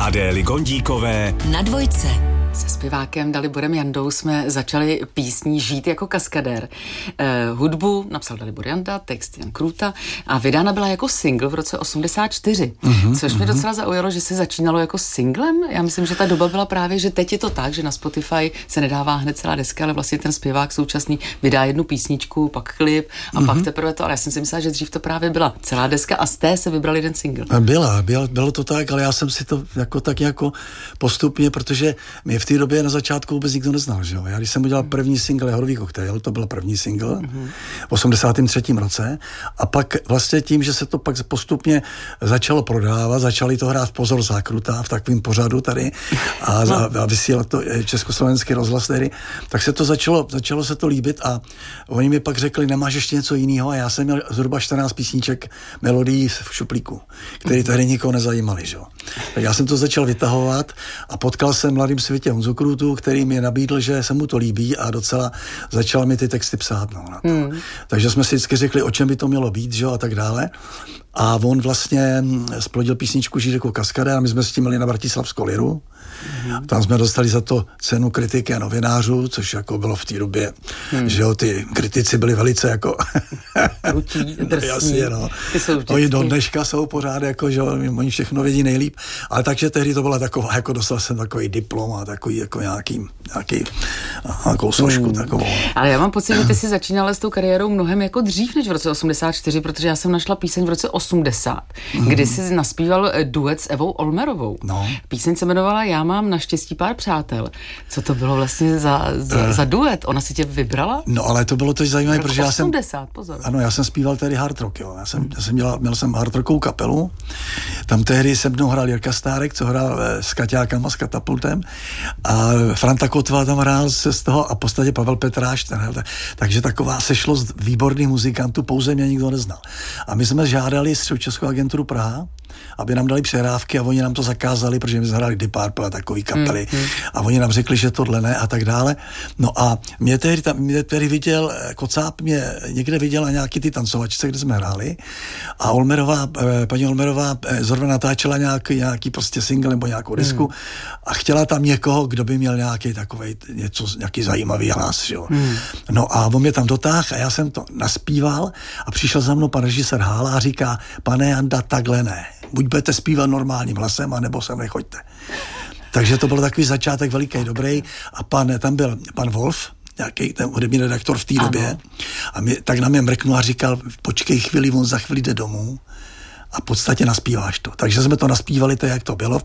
Adély Gondíkové na dvojce. Se zpěvákem Daliborem Jandou jsme začali písní Žít jako kaskadér. Hudbu napsal Dalibor Janda, text Jan Krůta a vydána byla jako single v roce 84. Což mě docela zaujalo, že se začínalo jako singlem. Já myslím, že ta doba byla právě, že teď je to tak, že na Spotify se nedává hned celá deska, ale vlastně ten zpěvák současný vydá jednu písničku, pak klip a pak teprve to. Ale já jsem si myslela, že dřív to právě byla celá deska a z té se vybral jeden single. Bylo to tak, ale já jsem si to jako postupně, protože mě v té době na začátku vůbec nikdo neznal, že jo. Já když jsem udělal první single Horový koktejl, to byl první single v 83. roce a pak vlastně tím, že se to pak postupně začalo prodávat, začali to hrát v Pozor Zákruta v takovém pořadu tady a vysílat to Československý rozhlas tady, tak se to začalo se to líbit a oni mi pak řekli, nemáš ještě něco jiného a já jsem měl zhruba 14 písniček melodií v šuplíku, který tady nikoho nezajímali, že jo. Tak já jsem to začal vytahovat a potkal jsem Mladým světě Honzu Krůtu, který mi nabídl, že se mu to líbí a docela začal mi ty texty psát na to. Takže jsme si vždycky řekli, o čem by to mělo být, že jo, a tak dále. A on vlastně splodil písničku Žít jako kaskadér a my jsme s tím měli na Bratislavskou liru. Tam jsme dostali za to cenu kritiky a novinářů, což jako bylo v té době, že jo, ty kritici byli velice jako krutí, drsní. Jasně, no. Oni do dneška jsou pořád jako, že oni všechno vědí nejlíp, ale takže tehdy to byla taková, jako dostal jsem takový diplom a takový jako nějakou složku takovou. Ale já mám pocit, že ty jsi začínala s tou kariérou mnohem jako dřív než v roce 84, protože já jsem našla píseň v roce 80, kdy jsi naspíval duet s Evou Olmerovou. No. Píseň se jmenovala Já mám naštěstí pár přátel. Co to bylo vlastně za duet? Ona si tě vybrala? No, ale to bylo to zajímavé, protože 80, pozor. Ano, já jsem zpíval tehdy hard rock, jo. Měl jsem hard rockovou kapelu. Tam tehdy se mnou hrál Jirka Stárek, co hrál s Kaťákama, s Katapultem. A Franta Kotva tam hrál se z toho a v podstatě Pavel Petráš. Takže taková sešlost výborných muzikantů, pouze mě nikdo neznal. A my jsme žádali Středočeskou agenturu Praha, aby nám dali přehrávky a oni nám to zakázali, protože my jsme hráli Deep Purple a takový kapely a oni nám řekli, že tohle ne a tak dále. No a mě tehdy viděl, Kocáb mě někde viděl na nějaký ty tancovačce, kde jsme hráli a paní Olmerová zrovna natáčela nějaký prostě single nebo nějakou disku a chtěla tam někoho, kdo by měl nějaký takovej nějaký zajímavý hlas, jo. No a on mě tam dotáhl a já jsem to naspíval a přišel za mnou pan režisér Hála a říká, pane Janda, takhle ne. Buď budete zpívat normálním hlasem, anebo sem nechoďte. Takže to byl takový začátek veliký, dobrý. A tam byl pan Wolf, nějaký ten hudební redaktor v té době. A tak na mě mrknul a říkal, počkej chvíli, on za chvíli jde domů a v podstatě naspíváš to. Takže jsme to naspívali, to jak to bylo,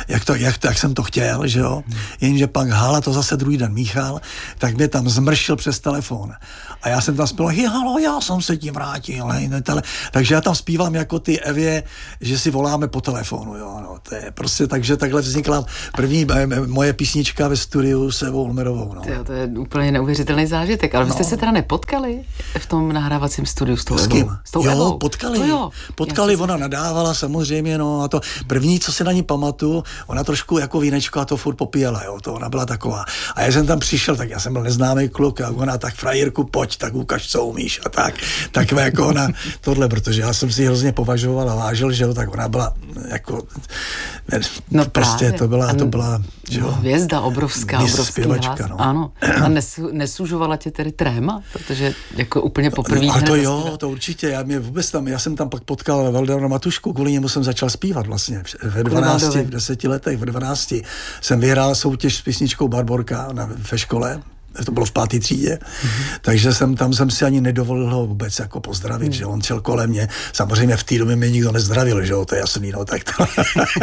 jak jsem to chtěl, že jo. Jenže pak Hála to zase druhý den míchal, tak mě tam zmršil přes telefon. A já jsem tam zpíval, halo, já jsem se tím vrátil. Takže já tam zpívám jako ty Evě, že si voláme po telefonu, jo. No, to je prostě, takže takhle vznikla první moje písnička ve studiu s Evou Olmerovou. No. To je úplně neuvěřitelný zážitek, ale vy jste se teda nepotkali v tom nahrávacím studiu s tou Evou? S kým? S tou Evou? Potkali, ona nadávala samozřejmě, no a to první, co si na ní pamatuju, ona trošku jako vínečko a to furt popíjela, jo, to ona byla taková. A já jsem tam přišel, tak já jsem byl neznámý kluk a ona tak frajerku, pojď, tak ukaž, co umíš a tak jako ona tohle, protože já jsem si hrozně považoval a vážil, že jo, tak ona byla jako no prostě to byla, že jo. Hvězda, obrovský zpěvačka, no. Ano. A nesužovala tě tedy tréma, protože jako úplně poprvé. A to jo, to určitě, já jsem tam pak potkal Valdemara Matušku, kvůli němu jsem začal zpívat vlastně ve 10 letech, v 12 jsem vyhrál soutěž s písničkou Barborka ve škole. To bylo v 5. třídě, takže tam jsem si ani nedovolil ho vůbec jako pozdravit, že on šel kolem mě. Samozřejmě v té době mě nikdo nezdravil, že jo, to je jasný, no tak to.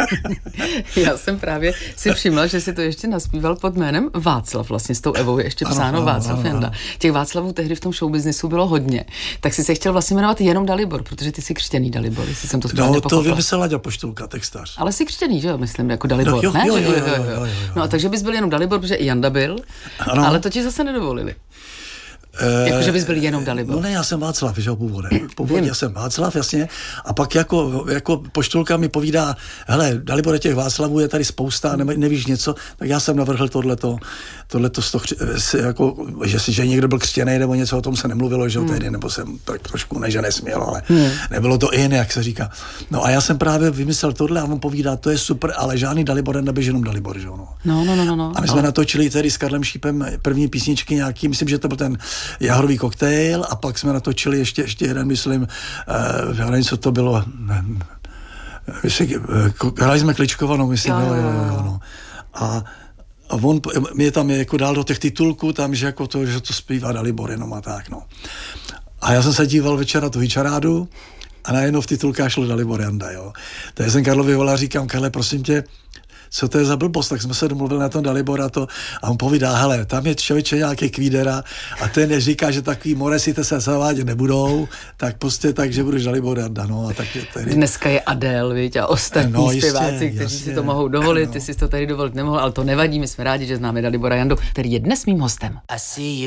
Já jsem právě si všimla, že si to ještě naspíval pod jménem Václav, vlastně s tou Evou je ještě psáno Václav Janda. Těch Václavů tehdy v tom showbiznisu bylo hodně. Tak si se chtěl vlastně jmenovat jenom Dalibor, protože ty jsi křtěný Dalibor, jestli jsem to správně pochopila. No to vymyslela Láďa Poštulka, textař. Ale jsi křtěný, že jo, myslím, jako Dalibor, jo, ne? Jo. No a takže bys byl jenom Dalibor, protože i Janda byl, ale to ti zase nedovolili. Jakože bys byl jenom Dalibor. No ne, já jsem Václav, že jo, původně jsem Václav, jasně, a pak jako poštulka mi povídá, hele, Dalibore, těch Václavů je tady spousta, nevíš něco, tak já jsem navrhl tohleto jako, že někdo byl křtěnej nebo něco, o tom se nemluvilo, že jo, tehdy, nebo jsem tak trošku ne, že nesměl, ale nebylo to in, jak se říká. No a já jsem právě vymyslel tohle a on povídá, to je super, ale žádný Dalibor neběž jenom Dalibor, že jo. No. A my jsme natočili tedy s Karlem Šípem první písničky nějaký, myslím, že to byl ten Jahorový koktejl a pak jsme natočili ještě jeden, myslím, já nevím, co to bylo, hráli jsme Kličkovanou, myslím, jo. A on mě tam jako dal do těch titulků, tam, že jako to, že to zpívá Dalibor jenom a tak, no. A já jsem se díval večer na tu Hičarádu a najednou v titulkách šlo Dalibor Janda, jo. Takže jsem Karlovi volal a říkám, Karle, prosím tě, co to je za blbost, tak jsme se domluvili na tom Dalibora a on povídá, hele, tam je člověče nějaký kvídera a ten říká, že takový moresíte se zavádět nebudou, tak prostě tak, že budeš Dalibor Janda, no a tak tedy... Dneska je Adele, viď, a ostatní zpěváci, kteří si to mohou dovolit, ty si to tady dovolit nemohl, ale to nevadí, my jsme rádi, že známe Dalibora Jandu, který je dnes mým hostem.